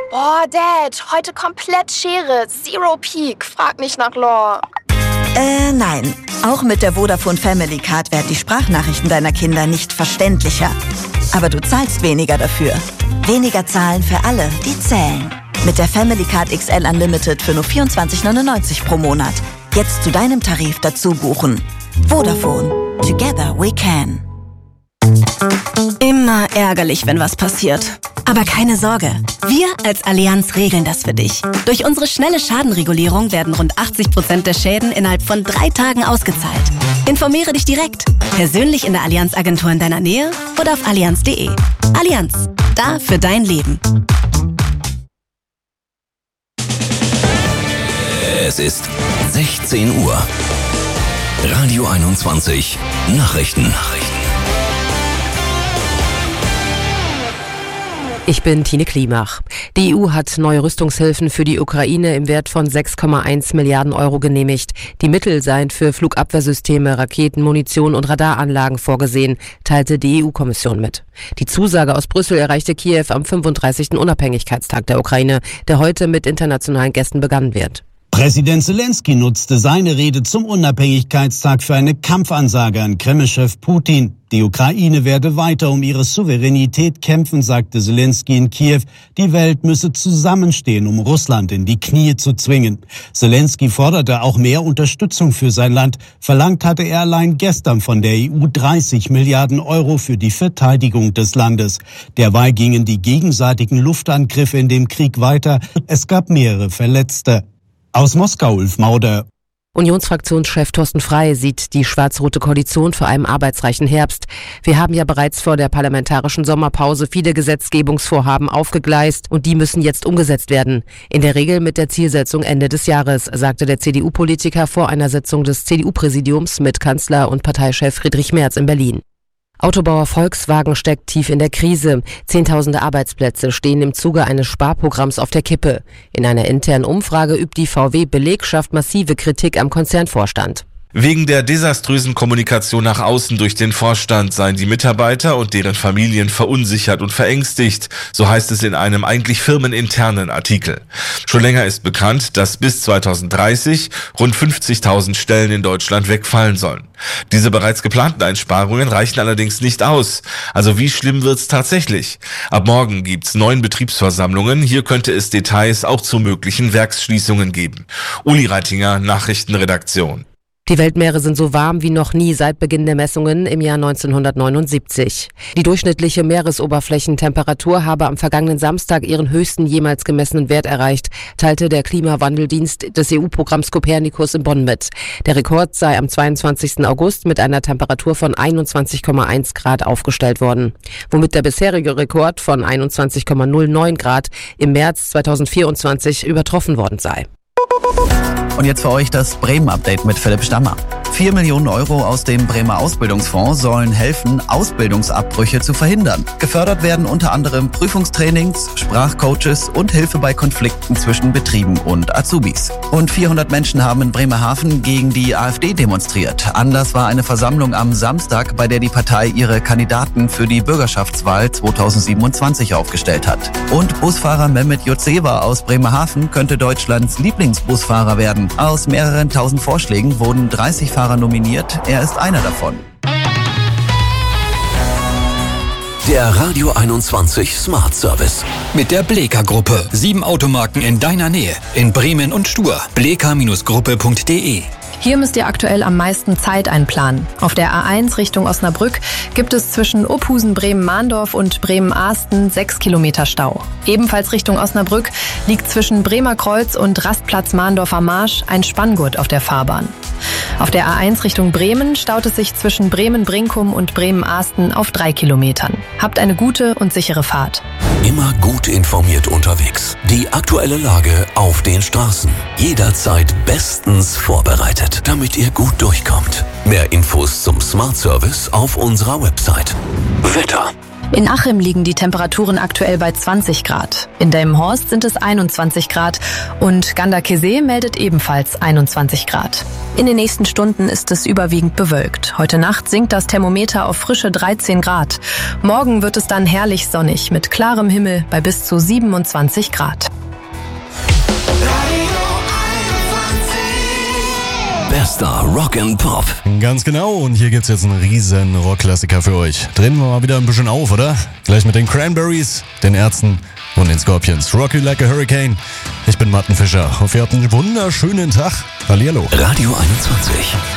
Boah, Dad, heute komplett Schere, Zero Peak, frag nicht nach Lore. Nein. Auch mit der Vodafone Family Card werden die Sprachnachrichten deiner Kinder nicht verständlicher. Aber du zahlst weniger dafür. Weniger zahlen für alle, die zählen. Mit der Family Card XL Unlimited für nur 24,99 pro Monat. Jetzt zu deinem Tarif dazu buchen. Vodafone. Together we can. Immer ärgerlich, wenn was passiert. Aber keine Sorge, wir als Allianz regeln das für dich. Durch unsere schnelle Schadenregulierung werden rund 80% der Schäden innerhalb von 3 Tagen ausgezahlt. Informiere dich direkt, persönlich in der Allianz-Agentur in deiner Nähe oder auf allianz.de. Allianz, da für dein Leben. Es ist 16 Uhr. Radio 21 Nachrichten. Ich bin Tine Klimach. Die EU hat neue Rüstungshilfen für die Ukraine im Wert von 6,1 Milliarden Euro genehmigt. Die Mittel seien für Flugabwehrsysteme, Raketen, Munition und Radaranlagen vorgesehen, teilte die EU-Kommission mit. Die Zusage aus Brüssel erreichte Kiew am 35. Unabhängigkeitstag der Ukraine, der heute mit internationalen Gästen begangen wird. Präsident Zelensky nutzte seine Rede zum Unabhängigkeitstag für eine Kampfansage an Kremlchef Putin. Die Ukraine werde weiter um ihre Souveränität kämpfen, sagte Zelensky in Kiew. Die Welt müsse zusammenstehen, um Russland in die Knie zu zwingen. Zelensky forderte auch mehr Unterstützung für sein Land. Verlangt hatte er allein gestern von der EU 30 Milliarden Euro für die Verteidigung des Landes. Derweil gingen die gegenseitigen Luftangriffe in dem Krieg weiter. Es gab mehrere Verletzte. Aus Moskau, Ulf Mauder. Unionsfraktionschef Thorsten Frey sieht die schwarz-rote Koalition für einen arbeitsreichen Herbst. Wir haben ja bereits vor der parlamentarischen Sommerpause viele Gesetzgebungsvorhaben aufgegleist und die müssen jetzt umgesetzt werden. In der Regel mit der Zielsetzung Ende des Jahres, sagte der CDU-Politiker vor einer Sitzung des CDU-Präsidiums mit Kanzler und Parteichef Friedrich Merz in Berlin. Autobauer Volkswagen steckt tief in der Krise. Zehntausende Arbeitsplätze stehen im Zuge eines Sparprogramms auf der Kippe. In einer internen Umfrage übt die VW-Belegschaft massive Kritik am Konzernvorstand. Wegen der desaströsen Kommunikation nach außen durch den Vorstand seien die Mitarbeiter und deren Familien verunsichert und verängstigt, so heißt es in einem eigentlich firmeninternen Artikel. Schon länger ist bekannt, dass bis 2030 rund 50.000 Stellen in Deutschland wegfallen sollen. Diese bereits geplanten Einsparungen reichen allerdings nicht aus. Also wie schlimm wird's tatsächlich? Ab morgen gibt's 9 Betriebsversammlungen. Hier könnte es Details auch zu möglichen Werksschließungen geben. Uli Reitinger, Nachrichtenredaktion. Die Weltmeere sind so warm wie noch nie seit Beginn der Messungen im Jahr 1979. Die durchschnittliche Meeresoberflächentemperatur habe am vergangenen Samstag ihren höchsten jemals gemessenen Wert erreicht, teilte der Klimawandeldienst des EU-Programms Copernicus in Bonn mit. Der Rekord sei am 22. August mit einer Temperatur von 21,1 Grad aufgestellt worden, womit der bisherige Rekord von 21,09 Grad im März 2024 übertroffen worden sei. Und jetzt für euch das Bremen-Update mit Philipp Stammer. 4 Millionen Euro aus dem Bremer Ausbildungsfonds sollen helfen, Ausbildungsabbrüche zu verhindern. Gefördert werden unter anderem Prüfungstrainings, Sprachcoaches und Hilfe bei Konflikten zwischen Betrieben und Azubis. Rund 400 Menschen haben in Bremerhaven gegen die AfD demonstriert. Anlass war eine Versammlung am Samstag, bei der die Partei ihre Kandidaten für die Bürgerschaftswahl 2027 aufgestellt hat. Und Busfahrer Mehmet Jotseva aus Bremerhaven könnte Deutschlands Lieblingsbusfahrer werden. Aus mehreren tausend Vorschlägen wurden 30 Fahrer nominiert. Er ist einer davon. Der Radio 21 Smart Service. Mit der Bleka Gruppe. 7 Automarken in deiner Nähe. In Bremen und Stur. bleka-gruppe.de. Hier müsst ihr aktuell am meisten Zeit einplanen. Auf der A1 Richtung Osnabrück gibt es zwischen Ophusen, Bremen-Mahndorf und Bremen-Ahsten 6 Kilometer Stau. Ebenfalls Richtung Osnabrück liegt zwischen Bremer Kreuz und Rastplatz Mahndorfer Marsch ein Spanngurt auf der Fahrbahn. Auf der A1 Richtung Bremen staut es sich zwischen Bremen-Brinkum und Bremen-Ahsten auf 3 Kilometern. Habt eine gute und sichere Fahrt. Immer gut informiert unterwegs. Die aktuelle Lage auf den Straßen. Jederzeit bestens vorbereitet, damit ihr gut durchkommt. Mehr Infos zum Smart Service auf unserer Website. Wetter. In Achim liegen die Temperaturen aktuell bei 20 Grad. In Delmenhorst sind es 21 Grad und Ganderkesee meldet ebenfalls 21 Grad. In den nächsten Stunden ist es überwiegend bewölkt. Heute Nacht sinkt das Thermometer auf frische 13 Grad. Morgen wird es dann herrlich sonnig mit klarem Himmel bei bis zu 27 Grad. Bester Rock and Pop. Ganz genau, und hier gibt's jetzt einen riesen Rockklassiker für euch. Drehen wir mal wieder ein bisschen auf, oder? Gleich mit den Cranberries, den Ärzten und den Scorpions. Rock You Like a Hurricane. Ich bin Martin Fischer. Hoffe, ihr habt einen wunderschönen Tag. Hallihallo. Radio 21.